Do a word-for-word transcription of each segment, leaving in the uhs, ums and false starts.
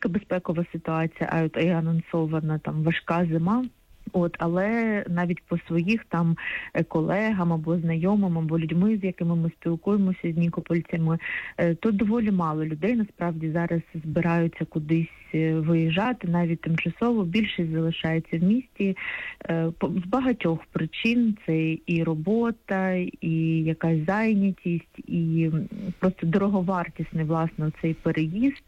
тільки безпекова ситуація, а от і анонсована там важка зима. От, але навіть по своїх там колегам або знайомим, або людьми, з якими ми спілкуємося, з нікопольцями, то доволі мало людей насправді зараз збираються кудись виїжджати, навіть тимчасово. Більшість залишається в місті з багатьох причин. Це і робота, і якась зайнятість, і просто дороговартісний, власне, цей переїзд.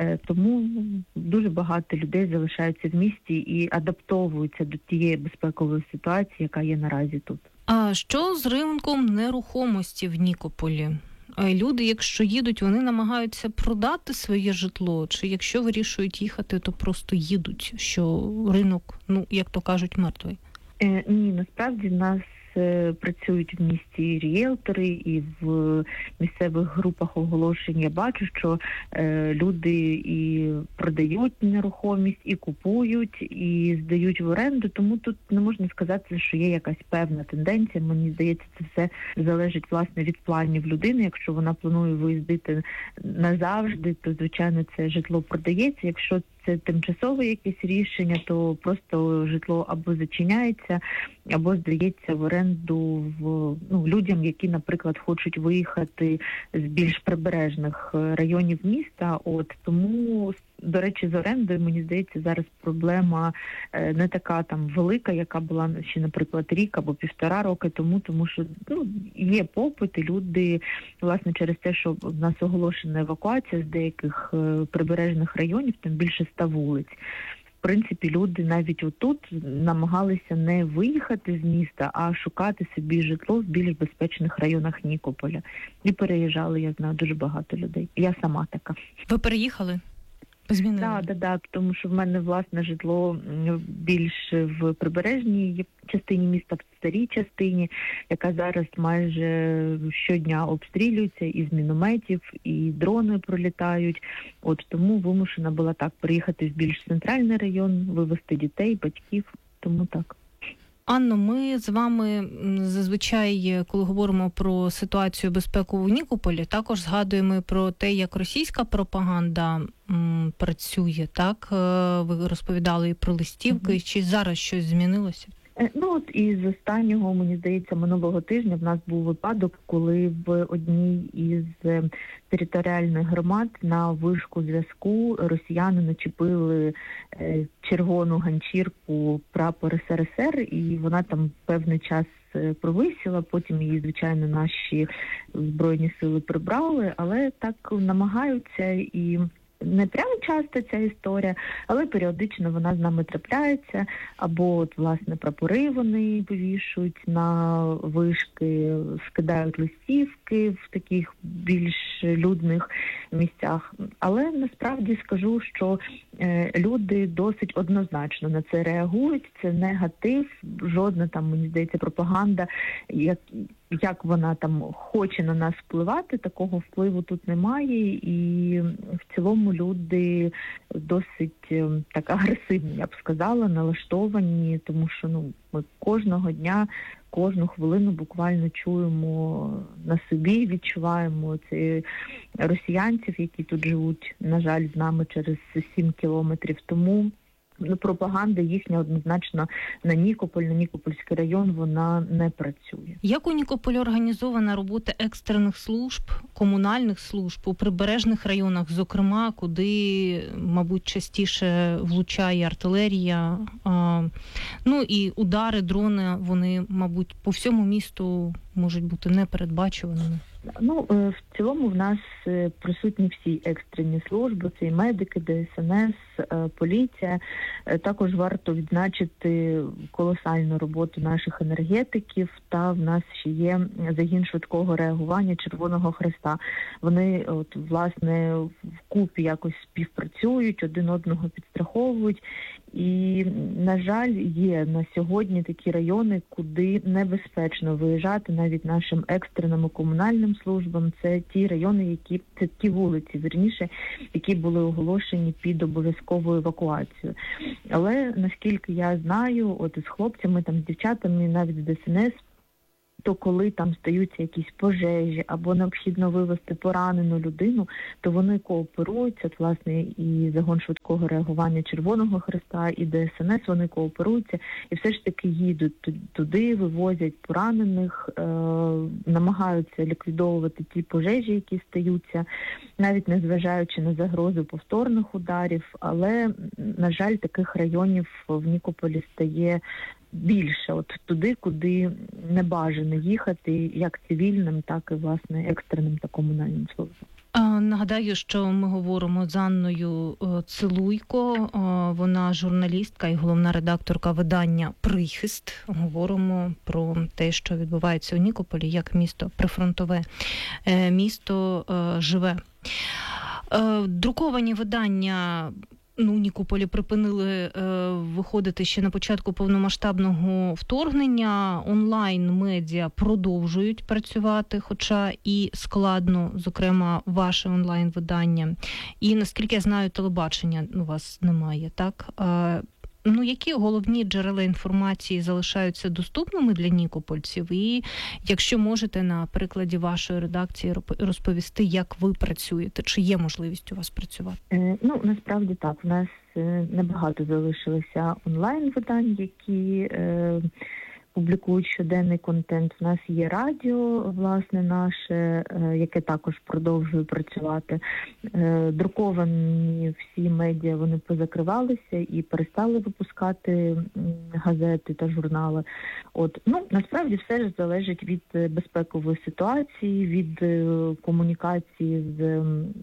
Тому дуже багато людей залишаються в місті і адаптовуються до тієї безпекової ситуації, яка є наразі тут. А що з ринком нерухомості в Нікополі? Люди, якщо їдуть, вони намагаються продати своє житло, чи якщо вирішують їхати, то просто їдуть, що ринок, ну, як то кажуть, мертвий? Е, ні, насправді в нас працюють в місті ріелтори, і в місцевих групах оголошень я бачу, що е, люди і продають нерухомість, і купують, і здають в оренду, тому тут не можна сказати, що є якась певна тенденція. Мені здається, це все залежить, власне, від планів людини. Якщо вона планує виїздити назавжди, то, звичайно, це житло продається. Якщо це тимчасове якесь рішення, то просто житло або зачиняється, або здається в оренду в, ну, людям, які, наприклад, хочуть виїхати з більш прибережних районів міста. От тому, до речі, з орендою, мені здається, зараз проблема не така там велика, яка була ще, наприклад, рік або півтора роки тому, тому що ну, є попит, і люди, власне, через те, що в нас оголошена евакуація з деяких прибережних районів, там більше ста вулиць. В принципі, люди навіть отут намагалися не виїхати з міста, а шукати собі житло в більш безпечних районах Нікополя. І переїжджали, я знаю, дуже багато людей. Я сама така. Ви переїхали? Змінили? Так, да, да, тому що в мене власне житло більш в прибережній частині міста, в старій частині, яка зараз майже щодня обстрілюється, і з мінометів, і дрони пролітають. От тому вимушена була так приїхати в більш центральний район, вивезти дітей, батьків, тому так. Анно, ми з вами зазвичай, коли говоримо про ситуацію безпекову в Нікополі, також згадуємо про те, як російська пропаганда м, працює, так? Ви розповідали і про листівки, mm-hmm. чи зараз щось змінилося? Ну, от із останнього, мені здається, минулого тижня в нас був випадок, коли в одній із територіальних громад на вишку зв'язку росіяни начепили червону ганчірку прапор ес ер ес ер, і вона там певний час провисіла, потім її, звичайно, наші Збройні сили прибрали, але так намагаються і... Не прямо часто ця історія, але періодично вона з нами трапляється, або от, власне, прапори вони вивішують на вишки, скидають листівки в таких більш людних місцях. Але насправді скажу, що е, люди досить однозначно на це реагують, це негатив, жодна там, мені здається, пропаганда, як як вона там хоче на нас впливати, такого впливу тут немає, і в цілому люди досить так агресивні, я б сказала, налаштовані, тому що ну ми кожного дня, кожну хвилину буквально чуємо на собі, відчуваємо це росіянців, які тут живуть, на жаль, з нами через сім кілометрів. Тому пропаганда їхня однозначно на Нікополь, на Нікопольський район, вона не працює. Як у Нікополі організована робота екстрених служб, комунальних служб у прибережних районах, зокрема, куди, мабуть, частіше влучає артилерія, а, ну і удари, дрони, вони, мабуть, по всьому місту можуть бути непередбачуваними? Ну, в цілому в нас присутні всі екстрені служби, це і медики, де ес ен ес, поліція. Також варто відзначити колосальну роботу наших енергетиків, та в нас ще є загін швидкого реагування Червоного Хреста. Вони, от, власне, вкупі якось співпрацюють, один одного підстраховують. І, на жаль, є на сьогодні такі райони, куди небезпечно виїжджати навіть нашим екстреним комунальним службам. Це ті райони, які це ті вулиці, вірніше, які були оголошені під обов'язкову евакуацію. Але наскільки я знаю, от із хлопцями, там з дівчатами, навіть з де ес ен ес, то коли там стаються якісь пожежі або необхідно вивезти поранену людину, то вони кооперуються, власне, і загон швидкого реагування Червоного Хреста, і Де Ес Ен Ес, вони кооперуються і все ж таки їдуть туди, вивозять поранених, е- намагаються ліквідовувати ті пожежі, які стаються, навіть незважаючи на загрозу повторних ударів, але, на жаль, таких районів в Нікополі стає більше, от туди, куди не бажано їхати, як цивільним, так і, власне, екстреним та комунальним службам. Нагадаю, що ми говоримо з Анною Цилуйко, вона журналістка і головна редакторка видання «Прихист». Говоримо про те, що відбувається у Нікополі, як місто прифронтове, місто живе. Друковані видання Ну, у Нікополі припинили е, виходити ще на початку повномасштабного вторгнення. Онлайн-медіа продовжують працювати, хоча і складно, зокрема, ваше онлайн-видання. І, наскільки я знаю, телебачення у вас немає, так? Е, ну, які головні джерела інформації залишаються доступними для нікопольців? І якщо можете на прикладі вашої редакції розповісти, як ви працюєте, чи є можливість у вас працювати? Е, ну, насправді так. У нас е, небагато залишилося онлайн-видань, які е, публікують щоденний контент. У нас є радіо, власне, наше, е, яке також продовжує працювати. Е, друковані всі медіа, вони позакривалися і перестали випускати газети та журнали. От, ну, насправді все ж залежить від безпекової ситуації, від е, комунікації з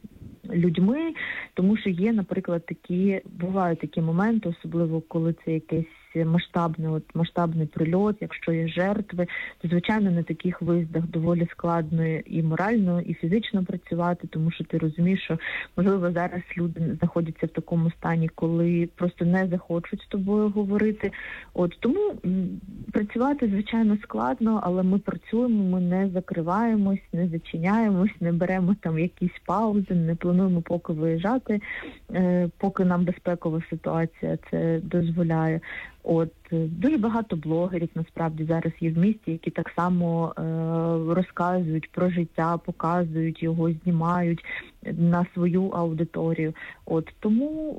людьми, тому що є, наприклад, такі, бувають такі моменти, особливо коли це якесь масштабний, от, масштабний прильот, якщо є жертви, то, звичайно, на таких виїздах доволі складно і морально, і фізично працювати, тому що ти розумієш, що, можливо, зараз люди знаходяться в такому стані, коли просто не захочуть з тобою говорити. От, тому м, працювати, звичайно, складно, але ми працюємо, ми не закриваємось, не зачиняємось, не беремо там якісь паузи, не плануємо поки виїжджати, е, поки нам безпекова ситуація це дозволяє. От, дуже багато блогерів, насправді, зараз є в місті, які так само е, розказують про життя, показують його, знімають на свою аудиторію. От, тому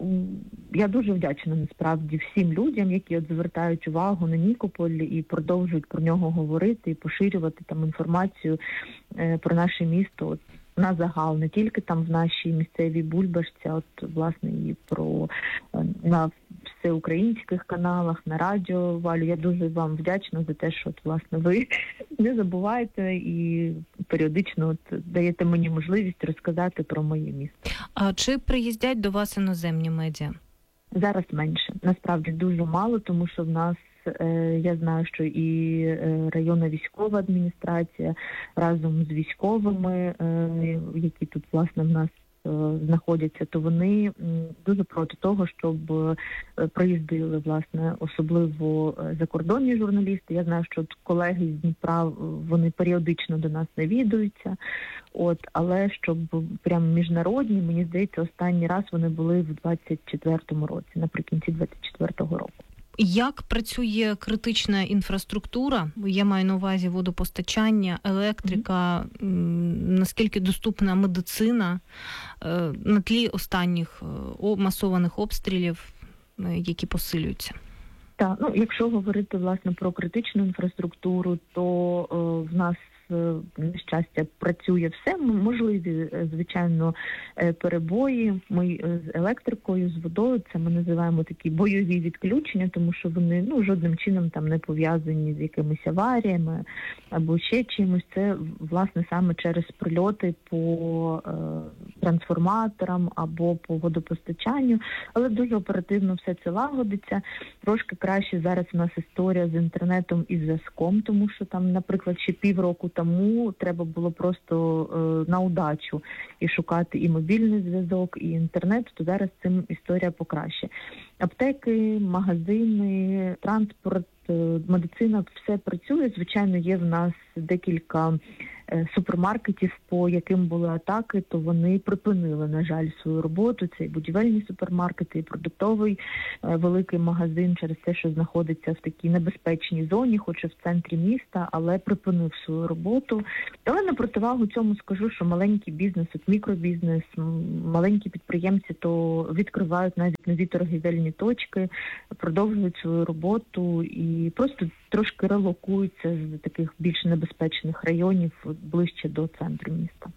я дуже вдячна, насправді, всім людям, які от звертають увагу на Нікополь і продовжують про нього говорити і поширювати там інформацію е, про наше місто. От, на загал, не тільки там в нашій місцевій Бульбашці, а от, власне, і про на всеукраїнських каналах, на радіо. Валю, я дуже вам вдячна за те, що, от, власне, ви не забуваєте і періодично от даєте мені можливість розказати про моє місто. А чи приїздять до вас іноземні медіа? Зараз менше. Насправді дуже мало, тому що в нас я знаю, що і районна військова адміністрація разом з військовими, які тут, власне, в нас знаходяться, то вони дуже проти того, щоб приїздили, власне, особливо закордонні журналісти. Я знаю, що колеги з Дніпра, вони періодично до нас навідуються, от, але щоб прям міжнародні, мені здається, останній раз вони були в двадцять четвертому році, наприкінці двадцять четвертого року. Як працює критична інфраструктура? Я маю на увазі водопостачання, електрика, mm-hmm. наскільки доступна медицина на тлі останніх масованих обстрілів, які посилюються? Так, ну, якщо говорити, власне, про критичну інфраструктуру, то е, в нас на щастя, працює все. Можливі, звичайно, перебої. Ми з електрикою, з водою, це ми називаємо такі бойові відключення, тому що вони ну, жодним чином там не пов'язані з якимись аваріями або ще чимось. Це, власне, саме через прильоти по е, трансформаторам або по водопостачанню, але дуже оперативно все це лагодиться. Трошки краще зараз у нас історія з інтернетом і зв'язком, тому що там, наприклад, ще півроку тому треба було просто е, на удачу і шукати і мобільний зв'язок, і інтернет, то зараз цим історія покраще. Аптеки, магазини, транспорт, е, медицина, все працює. Звичайно, є в нас декілька супермаркетів, по яким були атаки, то вони припинили, на жаль, свою роботу. Це і будівельні супермаркети, і продуктовий великий магазин, через те, що знаходиться в такій небезпечній зоні, хоч і в центрі міста, але припинив свою роботу. Але на противагу цьому скажу, що маленький бізнес, от мікробізнес, маленькі підприємці то відкривають навіть нові торгівельні точки, продовжують свою роботу і просто трошки релокуються з таких більш небезпечних районів ближче до центру міста.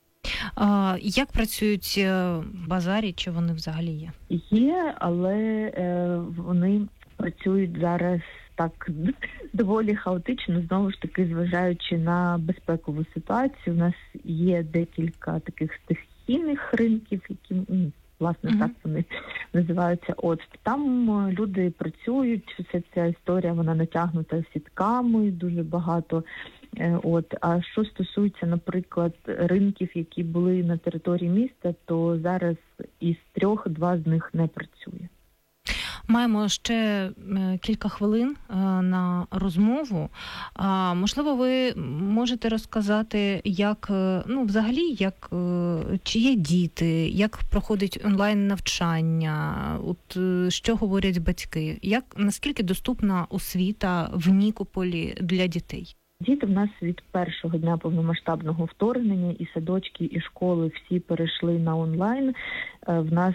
А як працюють базарі, чи вони взагалі є? Є, але е, вони працюють зараз так доволі хаотично, знову ж таки, зважаючи на безпекову ситуацію. У нас є декілька таких стихійних ринків, які, власне, mm-hmm. так вони називаються. От там люди працюють, вся ця історія, вона натягнута сітками, дуже багато. От, а що стосується, наприклад, ринків, які були на території міста, то зараз із трьох два з них не працює. Маємо ще кілька хвилин на розмову. Можливо, ви можете розказати, як, ну, взагалі, як, чи є діти, як проходить онлайн-навчання, от, що говорять батьки, як, наскільки доступна освіта в Нікополі для дітей? Діти в нас від першого дня повномасштабного вторгнення, і садочки, і школи всі перейшли на онлайн. В нас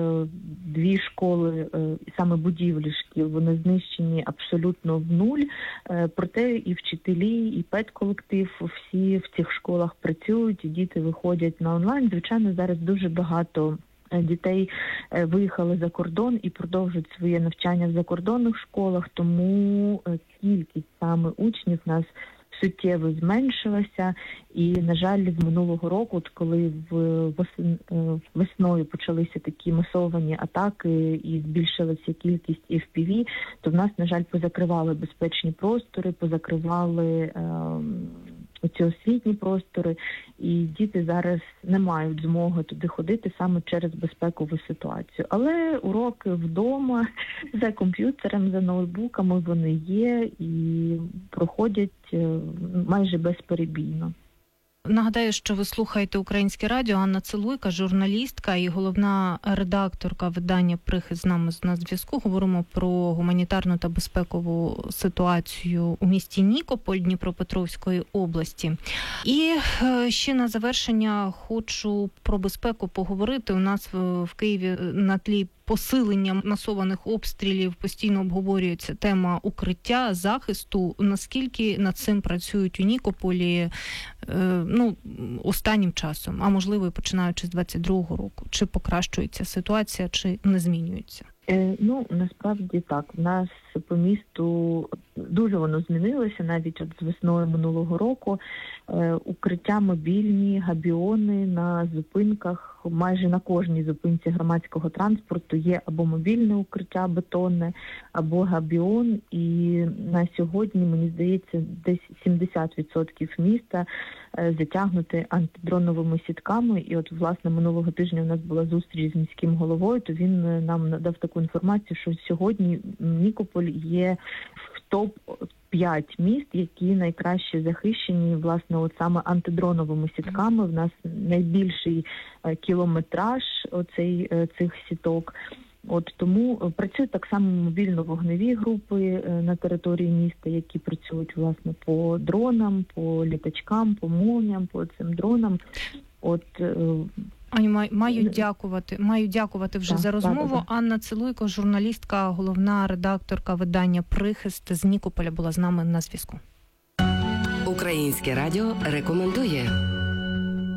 дві школи, саме будівлі шкіл, вони знищені абсолютно в нуль. Проте і вчителі, і педколектив, всі в цих школах працюють, і діти виходять на онлайн. Звичайно, зараз дуже багато дітей виїхали за кордон і продовжують своє навчання в закордонних школах, тому кількість саме учнів у нас суттєво зменшилася. І, на жаль, з минулого року, от коли в весною почалися такі масовані атаки і збільшилася кількість еф пі ві, то в нас, на жаль, позакривали безпечні простори, позакривали е, оці освітні простори, і діти зараз не мають змоги туди ходити саме через безпекову ситуацію. Але уроки вдома, за комп'ютером, за ноутбуками вони є і проходять майже безперебійно. Нагадаю, що ви слухаєте Українське радіо. Анна Целуйка, журналістка і головна редакторка видання «Прихист» з нами на зв'язку. Говоримо про гуманітарну та безпекову ситуацію у місті Нікополь Дніпропетровської області. І ще на завершення хочу про безпеку поговорити. У нас в Києві на тлі посилення масованих обстрілів постійно обговорюється тема укриття, захисту. Наскільки над цим працюють у Нікополі, ну, останнім часом, а можливо і починаючи з двадцять другого року? Чи покращується ситуація, чи не змінюється? Е, ну, насправді так. У нас по місту дуже воно змінилося, навіть от з весною минулого року. Е, укриття мобільні, габіони на зупинках. Майже на кожній зупинці громадського транспорту є або мобільне укриття бетонне, або габіон. І на сьогодні, мені здається, десь сімдесят відсотків міста затягнуті антидроновими сітками. І от, власне, минулого тижня у нас була зустріч з міським головою, то він нам надав таку інформацію, що сьогодні Нікополь є в топ п'ять міст, які найкраще захищені, власне, от саме антидроновими сітками. В нас найбільший кілометраж оцей, цих сіток. От тому працюють так само мобільно-вогневі групи на території міста, які працюють, власне, по дронам, по літачкам, по молніям, по цим дронам. От Аню, маю, маю дякувати. Маю дякувати вже так, за розмову. Так, так. Анна Целуйко, журналістка, головна редакторка видання «Прихист» з Нікополя, була з нами на зв'язку. Українське радіо рекомендує.